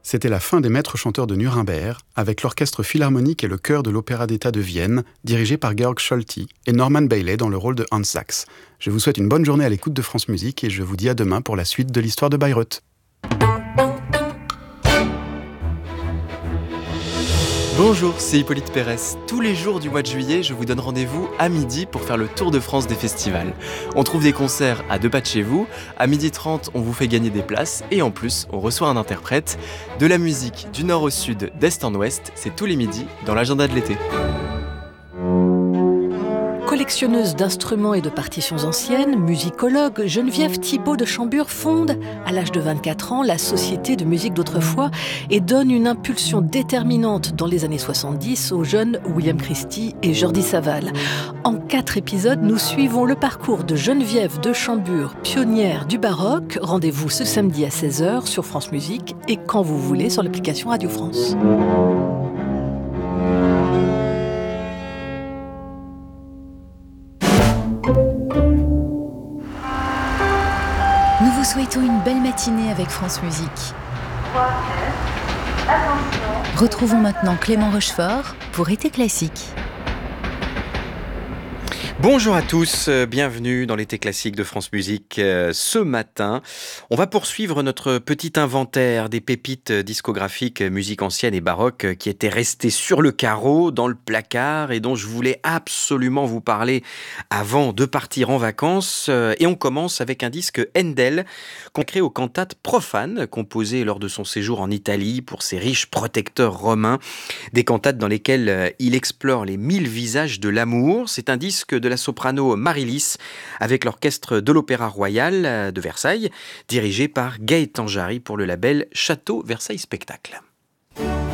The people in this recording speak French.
C'était la fin des maîtres chanteurs de Nuremberg, avec l'orchestre philharmonique et le chœur de l'Opéra d'État de Vienne, dirigé par Georg Scholti, et Norman Bailey dans le rôle de Hans Sachs. Je vous souhaite une bonne journée à l'écoute de France Musique et je vous dis à demain pour la suite de l'histoire de Bayreuth. Bonjour, c'est Hippolyte Pérez. Tous les jours du mois de juillet, je vous donne rendez-vous à midi pour faire le tour de France des festivals. On trouve des concerts à 2 pas de chez vous, à 12h30 on vous fait gagner des places et en plus on reçoit un interprète. De la musique du nord au sud, d'est en ouest, c'est tous les midis dans l'agenda de l'été. Collectionneuse d'instruments et de partitions anciennes, musicologue, Geneviève Thibault de Chambure fonde, à l'âge de 24 ans, la Société de musique d'autrefois et donne une impulsion déterminante dans les années 70 aux jeunes William Christie et Jordi Savall. En 4 épisodes, nous suivons le parcours de Geneviève de Chambure, pionnière du baroque. Rendez-vous ce samedi à 16h sur France Musique et quand vous voulez sur l'application Radio France. Nous vous souhaitons une belle matinée avec France Musique. Retrouvons maintenant Clément Rochefort pour Été classique. Bonjour à tous, bienvenue dans l'été classique de France Musique. Ce matin, on va poursuivre notre petit inventaire des pépites discographiques musique ancienne et baroque qui étaient restées sur le carreau, dans le placard et dont je voulais absolument vous parler avant de partir en vacances. Et on commence avec un disque Handel consacré aux cantates profanes composées lors de son séjour en Italie pour ses riches protecteurs romains. Des cantates dans lesquelles il explore les 1000 visages de l'amour. C'est un disque de la soprano Marilis avec l'orchestre de l'Opéra Royal de Versailles, dirigé par Gaëtan Jarry pour le label Château Versailles Spectacle.